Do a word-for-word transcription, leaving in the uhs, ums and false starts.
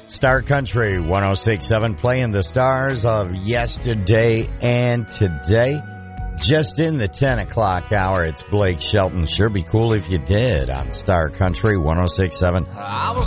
Star Country one oh six point seven, playing the stars of yesterday and today. Just in the ten o'clock hour, it's Blake Shelton. Sure be cool if you did on Star Country one oh six point seven. I was